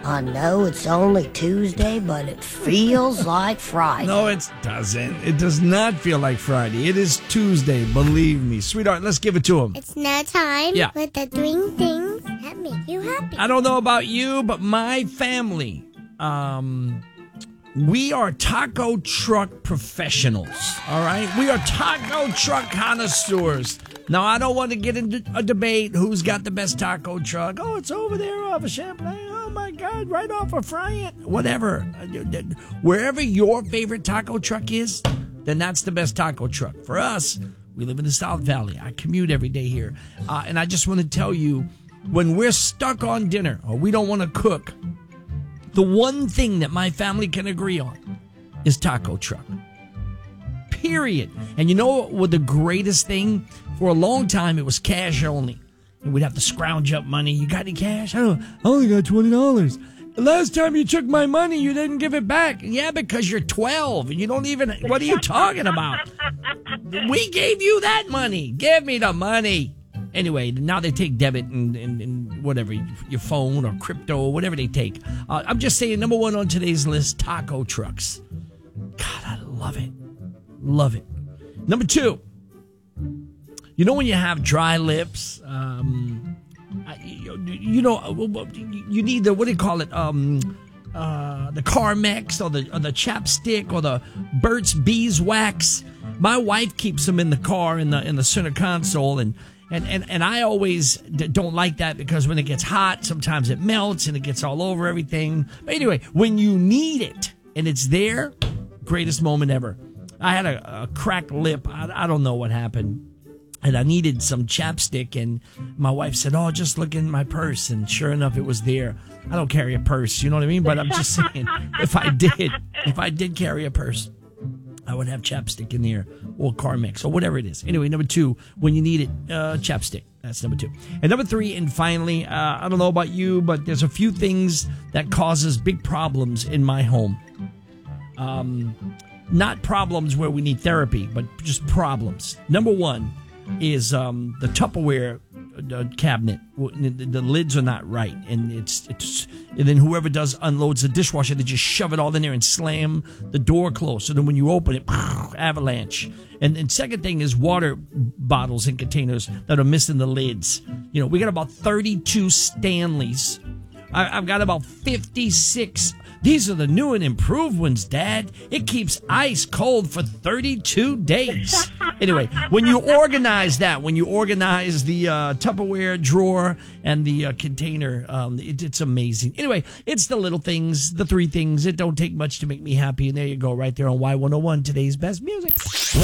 I know it's only Tuesday, but it feels like Friday. No, it doesn't. It does not feel like Friday. It is Tuesday, believe me. Sweetheart, let's give it to him. It's now time with the doing things that make you happy. I don't know about you, but my family, we are taco truck professionals, all right? We are taco truck connoisseurs. Now, I don't want to get into a debate who's got the best taco truck. Oh, it's over there off of Champlain. Oh, my God, right off of Friant. Whatever. Wherever your favorite taco truck is, then that's the best taco truck. For us, we live in the South Valley. I commute every day here. And I just want to tell you, when we're stuck on dinner or we don't want to cook, the one thing that my family can agree on is taco truck. Period. And you know what the greatest thing? For a long time, it was cash only. And we'd have to scrounge up money. You got any cash? I only got $20. The last time you took my money, you didn't give it back. Yeah, because you're 12 and you don't even... What are you talking about? We gave you that money. Give me the money. Anyway, now they take debit and whatever, your phone or crypto or whatever they take. I'm just saying, number one on today's list, taco trucks. God, I love it. Love it. Number two, you know when you have dry lips, you need the, what do you call it, the Carmex or the chapstick or the Burt's Beeswax. My wife keeps them in the car in the center console, and I always don't like that because when it gets hot, sometimes it melts and it gets all over everything. But anyway, when you need it and it's there, greatest moment ever. I had a cracked lip. I don't know what happened. And I needed some chapstick, and my wife said, oh, just look in my purse. And sure enough, it was there. I don't carry a purse, you know what I mean? But I'm just saying, if I did carry a purse, I would have chapstick in there, or Carmex, or whatever it is. Anyway, number two, when you need it, chapstick. That's number two. And number three, and finally, I don't know about you, but there's a few things that causes big problems in my home. Not problems where we need therapy, but just problems. Number one is the Tupperware cabinet. The lids are not right, and and then whoever unloads the dishwasher, they just shove it all in there and slam the door closed. So then when you open it, avalanche. And second thing is water bottles and containers that are missing the lids. You know, we got about 32 Stanleys. I've got about 56. These are the new and improved ones, Dad. It keeps ice cold for 32 days. Anyway, when you organize the Tupperware drawer and the container, it's amazing. Anyway, it's the little things, the three things. It don't take much to make me happy. And there you go, right there on Y101, today's best music.